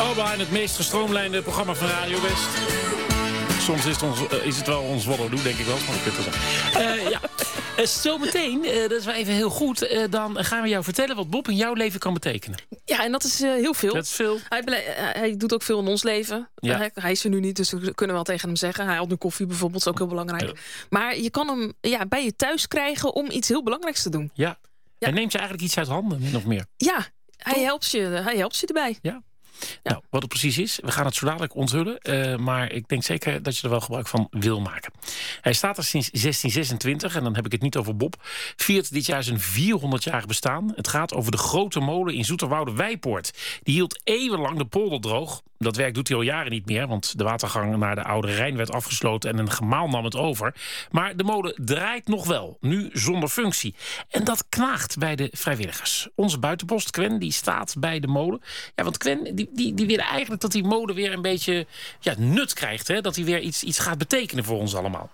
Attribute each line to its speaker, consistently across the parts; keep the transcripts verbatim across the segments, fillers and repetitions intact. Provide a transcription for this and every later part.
Speaker 1: Alba in het meest gestroomlijnde programma van Radio West. Soms is het, ons, uh, is het wel ons Waterloo, denk ik wel. Maar dat kunt zijn. Uh, ja. Uh, Zometeen, uh, dat is wel even heel goed. Uh, dan gaan we jou vertellen wat Bob in jouw leven kan betekenen.
Speaker 2: Ja, en dat is uh, heel veel.
Speaker 1: Dat is veel.
Speaker 2: Hij, bele- uh, hij doet ook veel in ons leven.
Speaker 1: Ja.
Speaker 2: Uh, hij, hij is er nu niet, dus we kunnen wel tegen hem zeggen. Hij had nu koffie bijvoorbeeld, is ook heel belangrijk. Ja. Maar je kan hem ja, bij je thuis krijgen om iets heel belangrijks te doen.
Speaker 1: Ja. Ja. Hij neemt je eigenlijk iets uit handen, min of meer.
Speaker 2: Ja, hij helpt, je, hij helpt je erbij.
Speaker 1: Ja. Ja. Nou, wat het precies is, we gaan het zo dadelijk onthullen. Uh, maar ik denk zeker dat je er wel gebruik van wil maken. Hij staat er sinds zestien zesentwintig, en dan heb ik het niet over Bob. Viert dit jaar zijn vierhonderdjarig bestaan. Het gaat over de grote molen in Zoeterwoude-Wijpoort. Die hield eeuwenlang de polder droog. Dat werk doet hij al jaren niet meer, want de watergang naar de Oude Rijn werd afgesloten en een gemaal nam het over. Maar de molen draait nog wel, nu zonder functie. En dat knaagt bij de vrijwilligers. Onze buitenpost, Gwen, die staat bij de molen. Ja, want Gwen, die, die, die willen eigenlijk dat die molen weer een beetje ja, nut krijgt. Hè? Dat hij weer iets, iets gaat betekenen voor ons allemaal.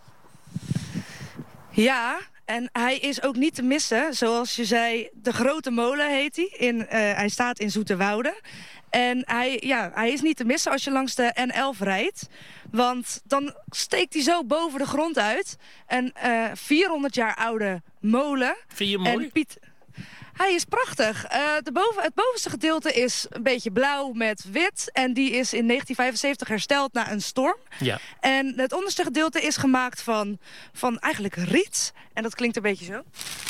Speaker 3: Ja, en hij is ook niet te missen. Zoals je zei, de Grote Molen heet hij. In, uh, hij staat in Zoeterwoude. En hij, ja, hij is niet te missen als je langs de N elf rijdt. Want dan steekt hij zo boven de grond uit. Een uh, vierhonderd jaar oude molen.
Speaker 1: Vind je hem mooi?
Speaker 3: En Piet, hij is prachtig. Uh, de boven, het bovenste gedeelte is een beetje blauw met wit. En die is in negentien vijfenzeventig hersteld na een storm. Ja. En het onderste gedeelte is gemaakt van, van eigenlijk riet. En dat klinkt een beetje zo.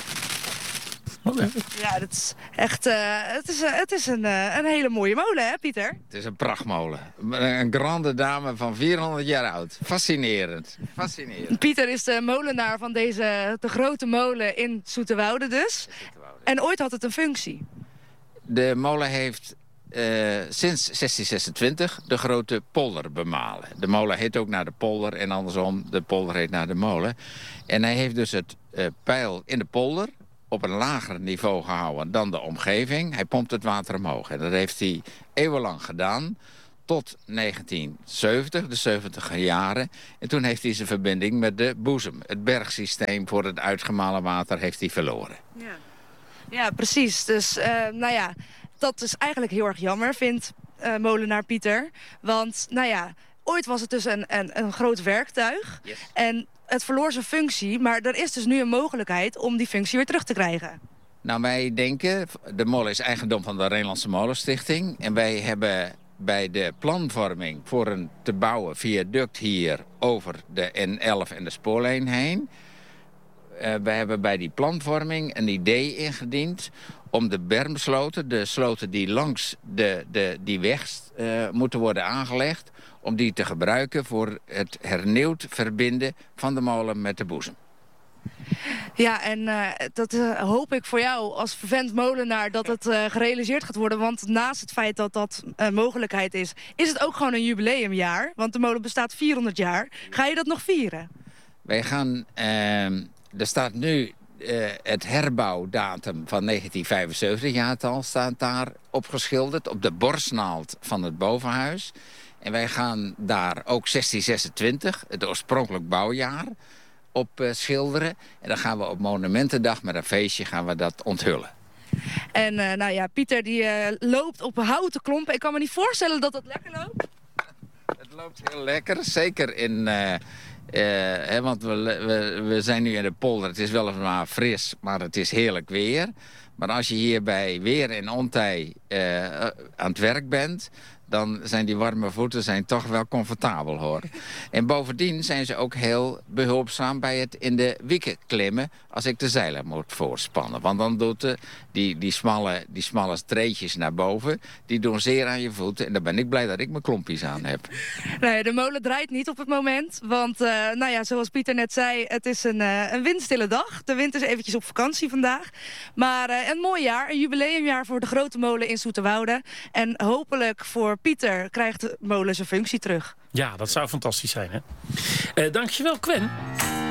Speaker 1: Okay.
Speaker 3: Ja, dat is echt uh, het is, uh, het is een, uh, een hele mooie molen, hè, Pieter?
Speaker 4: Het is een prachtmolen. Een grande dame van vierhonderd jaar oud. Fascinerend. Fascinerend.
Speaker 3: Pieter is de molenaar van deze de grote molen in Zoeterwoude dus. Zoeterwoude. En ooit had het een functie.
Speaker 4: De molen heeft uh, sinds zestien zesentwintig de grote polder bemalen. De molen heet ook naar de polder en andersom, de polder heet naar de molen. En hij heeft dus het uh, pijl in de polder op een lager niveau gehouden dan de omgeving. Hij pompt het water omhoog. En dat heeft hij eeuwenlang gedaan. Tot negentien zeventig, de zeventiger jaren. En toen heeft hij zijn verbinding met de boezem. Het bergsysteem voor het uitgemalen water heeft hij verloren.
Speaker 3: Ja, ja precies. Dus uh, nou ja, dat is eigenlijk heel erg jammer, vindt uh, molenaar Pieter. Want nou ja, ooit was het dus een, een, een groot werktuig. Yes. En het verloor zijn functie, maar er is dus nu een mogelijkheid om die functie weer terug te krijgen.
Speaker 4: Nou, wij denken, de molen is eigendom van de Rijnlandse Molenstichting. En wij hebben bij de planvorming voor een te bouwen viaduct hier over de N elf en de spoorlijn heen. Uh, wij hebben bij die planvorming een idee ingediend om de bermsloten, de sloten die langs de, de, die weg uh, moeten worden aangelegd, om die te gebruiken voor het hernieuwd verbinden van de molen met de boezem.
Speaker 3: Ja, en uh, dat uh, hoop ik voor jou als vervent molenaar dat het uh, gerealiseerd gaat worden. Want naast het feit dat dat uh, mogelijkheid is, is het ook gewoon een jubileumjaar. Want de molen bestaat vierhonderd jaar. Ga je dat nog vieren?
Speaker 4: Wij gaan, uh, er staat nu uh, het herbouwdatum van negentien vijfenzeventig jaartal staat daar opgeschilderd op de borstnaald van het bovenhuis. En wij gaan daar ook zestien zesentwintig, het oorspronkelijk bouwjaar, op uh, schilderen. En dan gaan we op Monumentendag met een feestje gaan we dat onthullen.
Speaker 3: En uh, nou ja, Pieter die uh, loopt op houten klompen. Ik kan me niet voorstellen dat het lekker loopt.
Speaker 4: Het loopt heel lekker, zeker in... Uh, uh, hè, want we, we, we zijn nu in de polder. Het is weliswaar fris, maar het is heerlijk weer. Maar als je hier bij weer en ontij uh, aan het werk bent, dan zijn die warme voeten zijn toch wel comfortabel, hoor. En bovendien zijn ze ook heel behulpzaam bij het in de wieken klimmen als ik de zeilen moet voorspannen. Want dan doet de, die, die, smalle, die smalle streetjes naar boven, die doen zeer aan je voeten. En dan ben ik blij dat ik mijn klompjes aan heb.
Speaker 3: Nee, de molen draait niet op het moment. Want, uh, nou ja, zoals Pieter net zei, het is een, uh, een windstille dag. De wind is eventjes op vakantie vandaag. Maar uh, een mooi jaar, een jubileumjaar voor de grote molen in Zoeterwoude. En hopelijk voor Pieter krijgt de molen zijn functie terug.
Speaker 1: Ja, dat zou fantastisch zijn, hè? Uh, dankjewel, Gwen.